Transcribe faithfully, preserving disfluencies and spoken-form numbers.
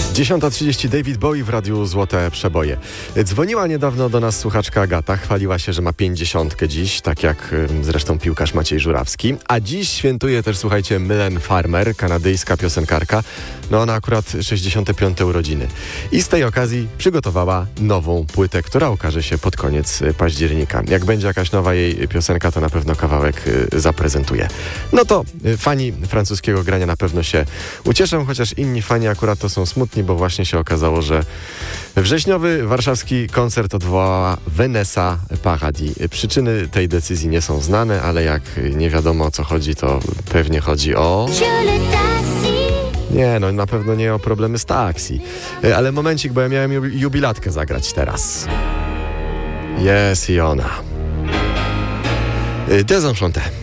dziesiąta trzydzieści David Bowie w Radiu Złote Przeboje. Dzwoniła niedawno do nas słuchaczka Agata. Chwaliła się, że ma pięćdziesiątkę dziś, tak jak zresztą piłkarz Maciej Żurawski. A dziś świętuje też, słuchajcie, Mylene Farmer, kanadyjska piosenkarka. No ona akurat sześćdziesiąte piąte urodziny. I z tej okazji przygotowała nową płytę, która ukaże się pod koniec października. Jak będzie jakaś nowa jej piosenka, to na pewno kawałek zaprezentuje. No to fani francuskiego grania na pewno się ucieszą, chociaż inni fani akurat to są smutni, bo właśnie się okazało, że wrześniowy warszawski koncert odwołała Vanessa Paradis. Przyczyny tej decyzji nie są znane, ale jak nie wiadomo o co chodzi, to pewnie chodzi o... Nie, no na pewno nie o problemy z taksi. Ale momencik, bo ja miałem jubilatkę zagrać teraz. Jest i ona. Désenchanté.